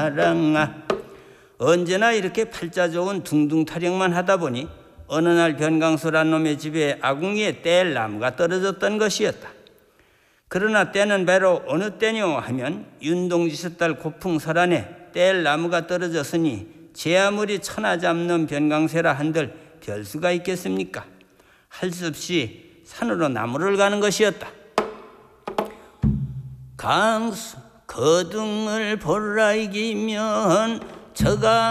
사랑아. 언제나 이렇게 팔자 좋은 둥둥 타령만 하다 보니 어느 날 변강수란 놈의 집에 아궁이에 뗄 나무가 떨어졌던 것이었다. 그러나 때는 바로 어느 때뇨 하면 윤동지 딸 고풍설안에 뗄 나무가 떨어졌으니 제 아무리 천하 잡는 변강세라 한들 별 수가 있겠습니까? 할 수 없이 산으로 나무를 가는 것이었다. 강수 거둥을 보라 이기면 저가